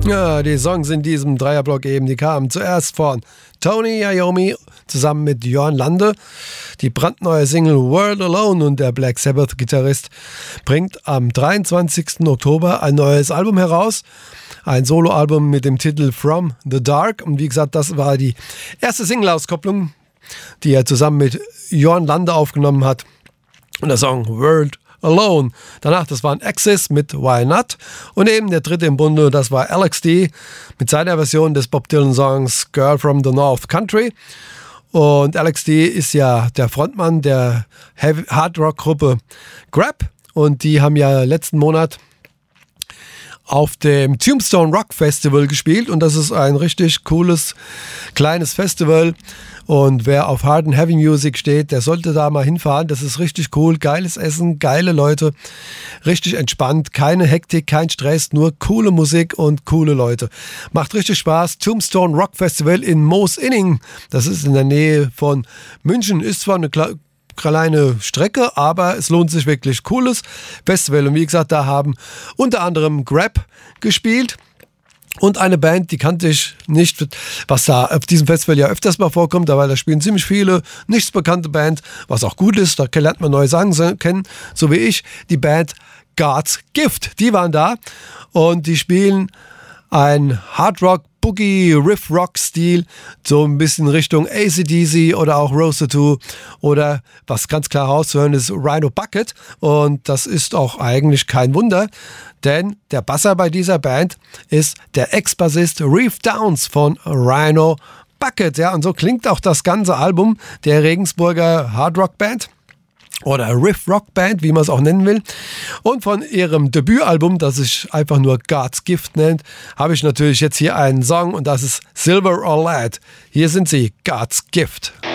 Ja, die Songs in diesem Dreierblock eben, die kamen zuerst von Tony Iommi zusammen mit Jörn Lande. Die brandneue Single World Alone, und der Black Sabbath-Gitarrist bringt am 23. Oktober ein neues Album heraus. Ein Soloalbum mit dem Titel From the Dark. Und wie gesagt, das war die erste Single-Auskopplung, die er zusammen mit Jörn Lande aufgenommen hat. Und der Song World Alone. Danach, das waren Axis mit Why Not. Und eben der dritte im Bunde, das war Alex D. mit seiner Version des Bob Dylan-Songs Girl from the North Country. Und Alex D. ist ja der Frontmann der Hard-Rock-Gruppe Grab. Und die haben ja letzten Monat auf dem Tombstone Rock Festival gespielt, und das ist ein richtig cooles, kleines Festival, und wer auf Hard and Heavy Music steht, der sollte da mal hinfahren. Das ist richtig cool, geiles Essen, geile Leute, richtig entspannt, keine Hektik, kein Stress, nur coole Musik und coole Leute. Macht richtig Spaß. Tombstone Rock Festival in Moosinning, das ist in der Nähe von München, ist zwar eine kleine Strecke, aber es lohnt sich wirklich. Cooles Festival. Und wie gesagt, da haben unter anderem Grab gespielt und eine Band, die kannte ich nicht, was da auf diesem Festival ja öfters mal vorkommt, weil da spielen ziemlich viele nichts bekannte Band, was auch gut ist, da lernt man neue Sachen kennen, so wie ich, die Band God's Gift. Die waren da und die spielen ein Hardrock Boogie, Riff-Rock-Stil, so ein bisschen Richtung AC/DC oder auch Roasted 2 oder, was ganz klar rauszuhören ist, Rhino Bucket, und das ist auch eigentlich kein Wunder, denn der Basser bei dieser Band ist der Ex-Bassist Reef Downs von Rhino Bucket, ja, und so klingt auch das ganze Album der Regensburger Hardrock-Band oder Riff-Rock-Band, wie man es auch nennen will. Und von ihrem Debütalbum, das sich einfach nur God's Gift nennt, habe ich natürlich jetzt hier einen Song, und das ist Silver or Lead. Hier sind sie, God's Gift.